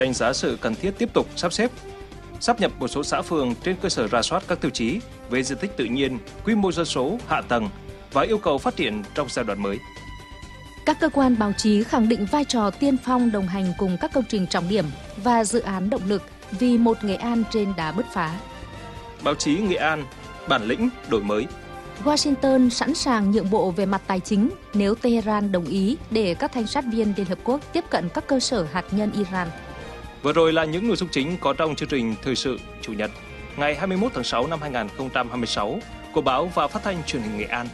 Đánh giá sự cần thiết tiếp tục sáp nhập một số xã phường trên cơ sở rà soát các tiêu chí về diện tích tự nhiên, quy mô dân số, hạ tầng và yêu cầu phát triển trong giai đoạn mới. Các cơ quan báo chí khẳng định vai trò tiên phong đồng hành cùng các công trình trọng điểm và dự án động lực vì một Nghệ An trên đà bứt phá. Báo chí Nghệ An, bản lĩnh, đổi mới. Washington sẵn sàng nhượng bộ về mặt tài chính nếu Tehran đồng ý để các thanh sát viên Liên Hợp Quốc tiếp cận các cơ sở hạt nhân Iran. Vừa rồi là những nội dung chính có trong chương trình Thời sự Chủ nhật, ngày 21 tháng 6 năm 2026 của Báo và Phát thanh Truyền hình Nghệ An.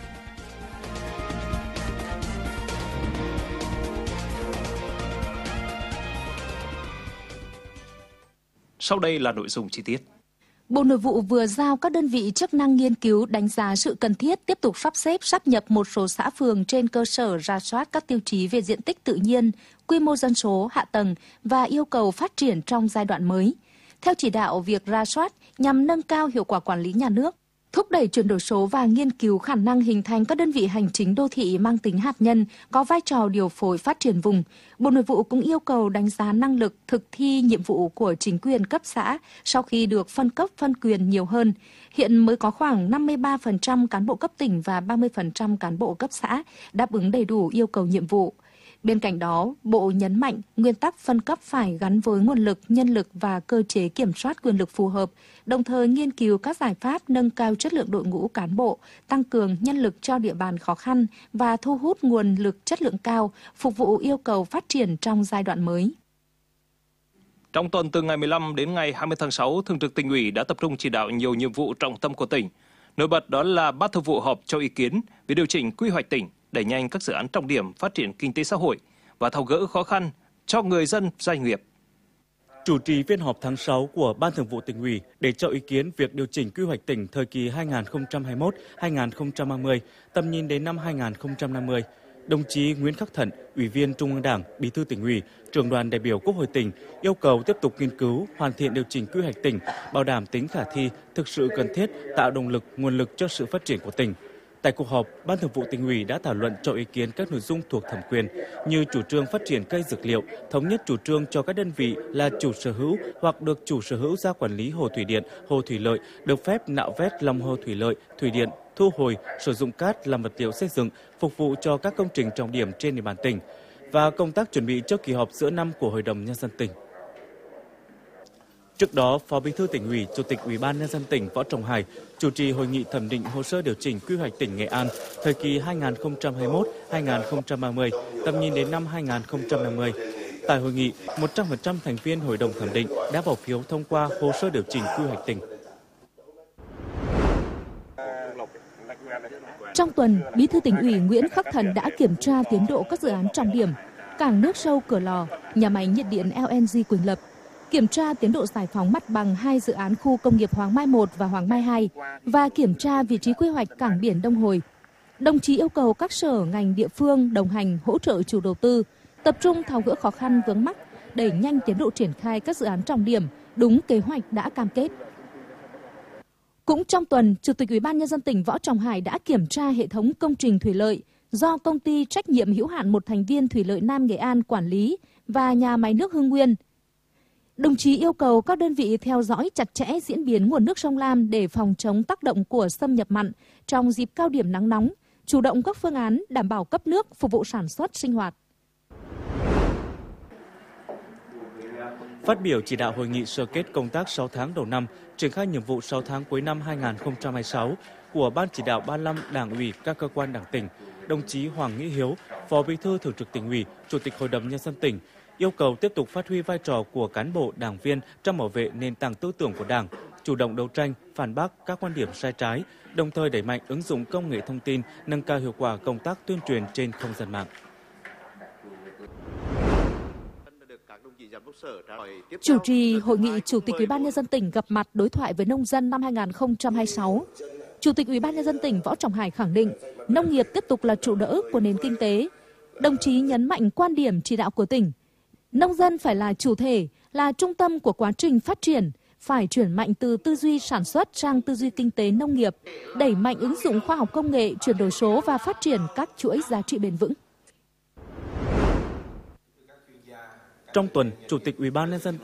Sau đây là nội dung chi tiết. Bộ Nội vụ vừa giao các đơn vị chức năng nghiên cứu đánh giá sự cần thiết tiếp tục sáp nhập một số xã phường trên cơ sở rà soát các tiêu chí về diện tích tự nhiên, quy mô dân số, hạ tầng và yêu cầu phát triển trong giai đoạn mới. Theo chỉ đạo, việc rà soát nhằm nâng cao hiệu quả quản lý nhà nước, thúc đẩy chuyển đổi số và nghiên cứu khả năng hình thành các đơn vị hành chính đô thị mang tính hạt nhân có vai trò điều phối phát triển vùng. Bộ Nội vụ cũng yêu cầu đánh giá năng lực thực thi nhiệm vụ của chính quyền cấp xã sau khi được phân cấp phân quyền nhiều hơn. Hiện mới có khoảng 53% cán bộ cấp tỉnh và 30% cán bộ cấp xã đáp ứng đầy đủ yêu cầu nhiệm vụ. Bên cạnh đó, Bộ nhấn mạnh nguyên tắc phân cấp phải gắn với nguồn lực, nhân lực và cơ chế kiểm soát quyền lực phù hợp, đồng thời nghiên cứu các giải pháp nâng cao chất lượng đội ngũ cán bộ, tăng cường nhân lực cho địa bàn khó khăn và thu hút nguồn lực chất lượng cao, phục vụ yêu cầu phát triển trong giai đoạn mới. Trong tuần từ ngày 15 đến ngày 20 tháng 6, Thường trực Tỉnh ủy đã tập trung chỉ đạo nhiều nhiệm vụ trọng tâm của tỉnh. Nổi bật đó là Ban Thường vụ họp cho ý kiến về điều chỉnh quy hoạch tỉnh, đẩy nhanh các dự án trọng điểm phát triển kinh tế xã hội và tháo gỡ khó khăn cho người dân, doanh nghiệp. Chủ trì phiên họp tháng 6 của Ban Thường vụ Tỉnh ủy để cho ý kiến việc điều chỉnh quy hoạch tỉnh thời kỳ 2021-2030, tầm nhìn đến năm 2050. Đồng chí Nguyễn Khắc Thận, Ủy viên Trung ương Đảng, Bí thư Tỉnh ủy, Trưởng đoàn đại biểu Quốc hội tỉnh yêu cầu tiếp tục nghiên cứu, hoàn thiện điều chỉnh quy hoạch tỉnh, bảo đảm tính khả thi, thực sự cần thiết, tạo động lực, nguồn lực cho sự phát triển của tỉnh. Tại cuộc họp, Ban Thường vụ Tỉnh ủy đã thảo luận cho ý kiến các nội dung thuộc thẩm quyền như chủ trương phát triển cây dược liệu, thống nhất chủ trương cho các đơn vị là chủ sở hữu hoặc được chủ sở hữu giao quản lý hồ thủy điện, hồ thủy lợi, được phép nạo vét lòng hồ thủy lợi, thủy điện, thu hồi, sử dụng cát làm vật liệu xây dựng, phục vụ cho các công trình trọng điểm trên địa bàn tỉnh và công tác chuẩn bị cho kỳ họp giữa năm của Hội đồng Nhân dân tỉnh. Trước đó, Phó Bí thư Tỉnh ủy, Chủ tịch Ủy ban Nhân dân tỉnh Võ Trọng Hải chủ trì hội nghị thẩm định hồ sơ điều chỉnh quy hoạch tỉnh Nghệ An thời kỳ 2021-2030, tầm nhìn đến năm 2050. Tại hội nghị, 100% thành viên Hội đồng thẩm định đã bỏ phiếu thông qua hồ sơ điều chỉnh quy hoạch tỉnh. Trong tuần, Bí thư Tỉnh ủy Nguyễn Khắc Thận đã kiểm tra tiến độ các dự án trọng điểm, cảng nước sâu Cửa Lò, nhà máy nhiệt điện LNG Quỳnh Lập, kiểm tra tiến độ giải phóng mặt bằng 2 dự án khu công nghiệp Hoàng Mai 1 và Hoàng Mai 2 và kiểm tra vị trí quy hoạch cảng biển Đông Hồi. Đồng chí yêu cầu các sở ngành địa phương đồng hành hỗ trợ chủ đầu tư, tập trung tháo gỡ khó khăn vướng mắc, đẩy nhanh tiến độ triển khai các dự án trọng điểm đúng kế hoạch đã cam kết. Cũng trong tuần, Chủ tịch Ủy ban Nhân dân tỉnh Võ Trọng Hải đã kiểm tra hệ thống công trình thủy lợi do Công ty trách nhiệm hữu hạn một thành viên Thủy lợi Nam Nghệ An quản lý và nhà máy nước Hưng Nguyên. Đồng chí yêu cầu các đơn vị theo dõi chặt chẽ diễn biến nguồn nước sông Lam để phòng chống tác động của xâm nhập mặn trong dịp cao điểm nắng nóng, chủ động các phương án đảm bảo cấp nước phục vụ sản xuất sinh hoạt. Phát biểu chỉ đạo hội nghị sơ kết công tác 6 tháng đầu năm, triển khai nhiệm vụ 6 tháng cuối năm 2026 của Ban chỉ đạo 35 Đảng ủy các cơ quan Đảng tỉnh, đồng chí Hoàng Nghĩa Hiếu, Phó Bí thư Thường trực Tỉnh ủy, Chủ tịch Hội đồng Nhân dân tỉnh, yêu cầu tiếp tục phát huy vai trò của cán bộ, đảng viên trong bảo vệ nền tảng tư tưởng của Đảng, chủ động đấu tranh, phản bác các quan điểm sai trái, đồng thời đẩy mạnh ứng dụng công nghệ thông tin, nâng cao hiệu quả công tác tuyên truyền trên không gian mạng. Chủ trì hội nghị Chủ tịch Ủy ban Nhân dân tỉnh gặp mặt đối thoại với nông dân năm 2026. Chủ tịch Ủy ban Nhân dân tỉnh Võ Trọng Hải khẳng định nông nghiệp tiếp tục là trụ đỡ của nền kinh tế. Đồng chí nhấn mạnh quan điểm chỉ đạo của tỉnh. Nông dân phải là chủ thể, là trung tâm của quá trình phát triển, phải chuyển mạnh từ tư duy sản xuất sang tư duy kinh tế nông nghiệp, đẩy mạnh ứng dụng khoa học công nghệ, chuyển đổi số và phát triển các chuỗi giá trị bền vững. Trong tuần, Chủ tịch Ủy ban Nhân dân